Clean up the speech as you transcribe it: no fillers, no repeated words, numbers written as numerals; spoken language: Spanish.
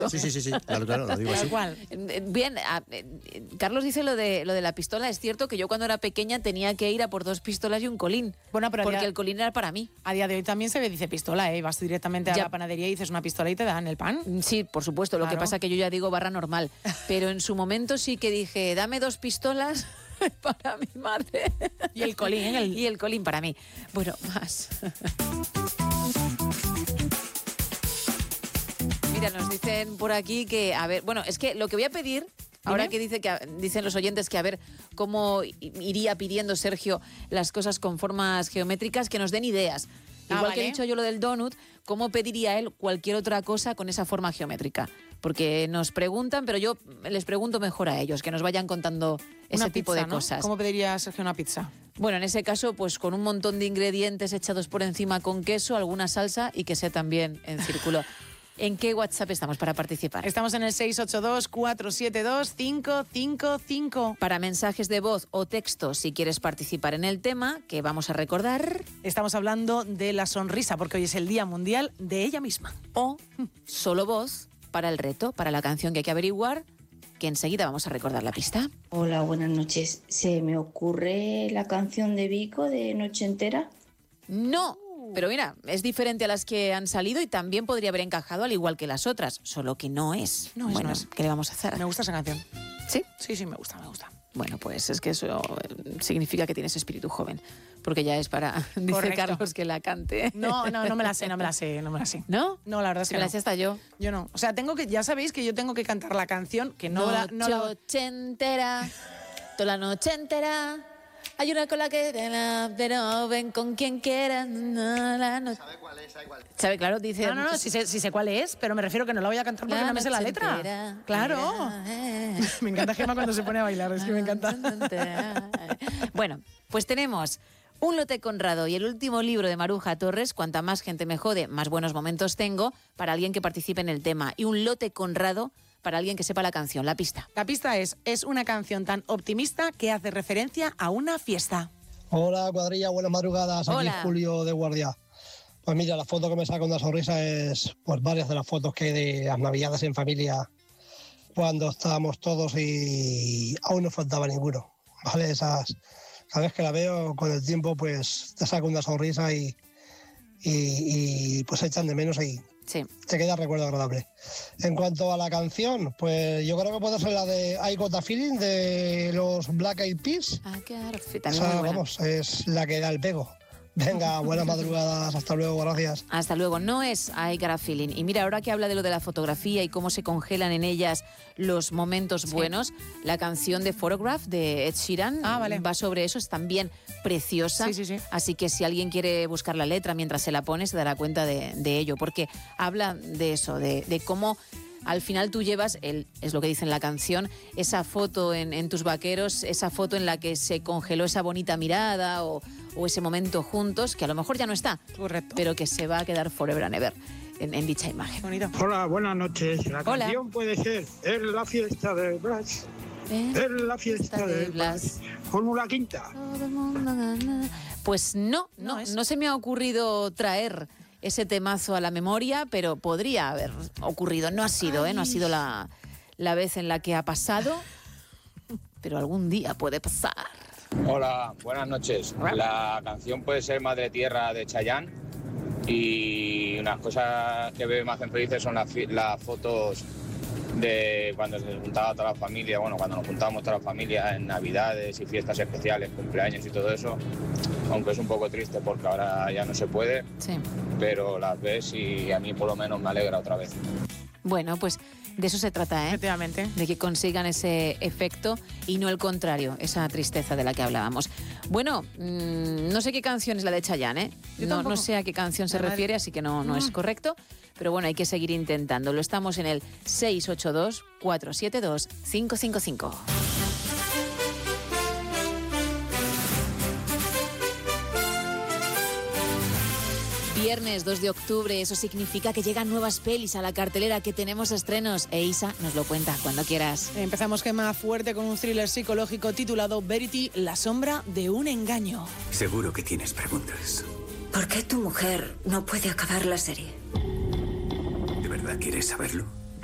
Sí, claro, lo digo así. ¿Cuál? Bien, Carlos dice lo de la pistola. Es cierto que yo cuando era pequeña tenía que ir a por 2 pistolas y un colín. Bueno, pero porque el colín era para mí. A día de hoy también se dice pistola, ¿eh? Vas tú directamente a la panadería y dices una pistola y te dan el pan. Sí, por supuesto. Claro. Lo que pasa que yo ya digo barra normal. Pero en su momento sí que dije, dame 2 pistolas para mi madre. Y el colín. Y el colín para mí. Bueno, más. Mira, nos dicen por aquí que, a ver, bueno, es que lo que voy a pedir, ahora que dicen los oyentes que a ver cómo iría pidiendo Sergio las cosas con formas geométricas, que nos den ideas. Igual que he dicho yo lo del donut, ¿cómo pediría él cualquier otra cosa con esa forma geométrica? Porque nos preguntan, pero yo les pregunto mejor a ellos, que nos vayan contando ese tipo de cosas. ¿Cómo pediría Sergio una pizza? Bueno, en ese caso, pues con un montón de ingredientes echados por encima con queso, alguna salsa y que sea también en círculo. ¿En qué WhatsApp estamos para participar? Estamos en el 682-472-555. Para mensajes de voz o texto, si quieres participar en el tema, que vamos a recordar. Estamos hablando de la sonrisa, porque hoy es el Día Mundial de ella misma. O solo voz para el reto, para la canción que hay que averiguar, que enseguida vamos a recordar la pista. Hola, buenas noches. ¿Se me ocurre la canción de Vico de Noche Entera? No. Pero mira, es diferente a las que han salido y también podría haber encajado al igual que las otras, solo que no es. Bueno, ¿qué le vamos a hacer? Me gusta esa canción. ¿Sí? Sí, me gusta. Bueno, pues es que eso significa que tienes espíritu joven, porque ya es para, dice Correcto. Carlos, que la cante. No me la sé. ¿No? No, la verdad es que me la sé hasta yo. Yo no. O sea, ya sabéis que yo tengo que cantar la canción, que Noche entera, toda la noche entera. Hay una cola que pero ven con quien quieras. La noche. ¿Sabe cuál es? ¿Sabe? Claro, dice. No, sí sé cuál es, pero me refiero que no la voy a cantar porque no me sé la letra. Entera, claro. Me encanta Gemma cuando se pone a bailar, es que me encanta. Bueno, pues tenemos un lote Conrado y el último libro de Maruja Torres, Cuanta más gente me jode, más buenos momentos tengo, para alguien que participe en el tema. Y un lote Conrado para alguien que sepa la canción, la pista. La pista es una canción tan optimista que hace referencia a una fiesta. Hola, cuadrilla, buenas madrugadas. Aquí Hola. Julio de Guardia. Pues mira, la foto que me saca con una sonrisa es pues varias de las fotos que hay de las navidades en familia cuando estábamos todos y aún no faltaba ninguno. ¿Vale? Esas, cada vez que la veo con el tiempo, pues te saca una sonrisa y pues echan de menos y Sí. te queda recuerdo agradable. En cuanto a la canción, pues yo creo que puede ser la de I Got a Feeling de los Black Eyed Peas. Vamos, es la que da el pego. Venga, buenas madrugadas, hasta luego, gracias. Hasta luego. No es I Got a Feeling. Y mira, ahora que habla de lo de la fotografía y cómo se congelan en ellas los momentos buenos, la canción de Photograph de Ed Sheeran va sobre eso, es también preciosa. Sí. Así que si alguien quiere buscar la letra mientras se la pone, se dará cuenta de ello, porque habla de eso, de cómo al final tú llevas, es lo que dice en la canción, esa foto en tus vaqueros, esa foto en la que se congeló esa bonita mirada o ese momento juntos, que a lo mejor ya no está. Correcto. Pero que se va a quedar forever and ever en dicha imagen. Bonito. Hola, buenas noches. La Hola. canción puede ser Es la fiesta de Blas. Es la fiesta de Blas. Fórmula Quinta. Todo el mundo gana. Pues no se me ha ocurrido traer ese temazo a la memoria, pero podría haber ocurrido. No ha sido, no ha sido la vez en la que ha pasado, pero algún día puede pasar. Hola, buenas noches. La canción puede ser Madre Tierra de Chayanne y unas cosas que me hacen felices son las fotos de cuando se juntaba toda la familia, cuando nos juntábamos toda la familia en Navidades y fiestas especiales, cumpleaños y todo eso, aunque es un poco triste porque ahora ya no se puede, pero las ves y a mí por lo menos me alegra otra vez. Bueno, pues de eso se trata, Efectivamente. De que consigan ese efecto y no el contrario, esa tristeza de la que hablábamos. Bueno, no sé qué canción es la de Chayanne, no sé a qué canción se refiere, así que no es correcto, pero bueno, hay que seguir intentándolo. Estamos en el 682-472-555. Viernes 2 de octubre, eso significa que llegan nuevas pelis a la cartelera, que tenemos estrenos. Isa nos lo cuenta cuando quieras. Empezamos, Gemma, fuerte con un thriller psicológico titulado Verity, la sombra de un engaño. Seguro que tienes preguntas. ¿Por qué tu mujer no puede acabar la serie? ¿De verdad quieres saberlo?